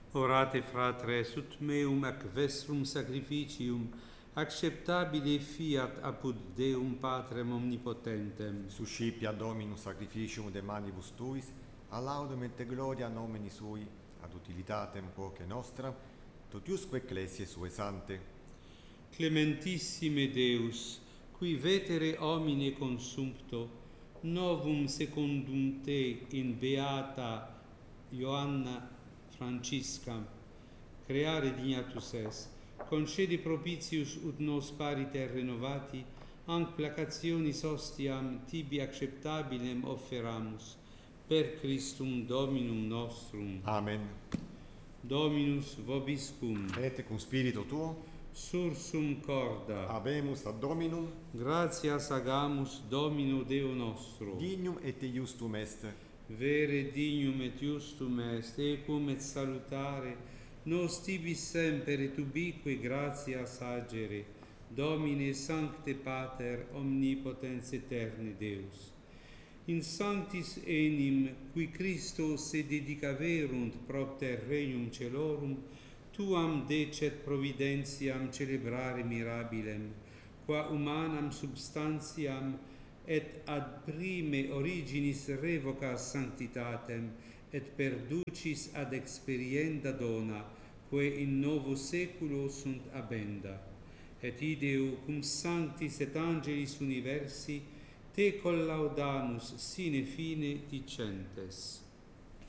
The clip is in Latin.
Orate, fratres, ut meum ac vestrum sacrificium acceptabile fiat apud Deum Patrem omnipotentem. Suscipia Dominus sacrificium de manibus tuis, a laudem et gloria nomini sui, ad utilitatem quoque nostra, totiusque ecclesiae sue sante. Clementissime Deus, qui vetere homine consumpto, novum secundum te in beata Ioanna Franciscam, creare dignatus es, concedi propitius ut nos pariter renovati, anc placationis ostiam tibi acceptabilem offeramus, per Christum Dominum nostrum. Amen. Dominus vobiscum. Et cum spiritu tuo, Sursum corda. habemus ad Dominum, Gratias agamus Domino Deo nostro. dignum et iustum est. Vere dignum et justum est, ecum et salutare, nos tibi semper et ubique gratias agere, Domine Sancte Pater omnipotens aeterne Deus. In sanctis enim, qui Christo se dedicaverunt propter regnum celorum, tuam decet providentiam celebrare mirabilem, qua humanam substantiam et ad prime originis revocas sanctitatem, et perducis ad experienda dona, quae in novo saeculo sunt abenda. Et ideo cum sanctis et angelis universi, te collaudamus sine fine dicentes.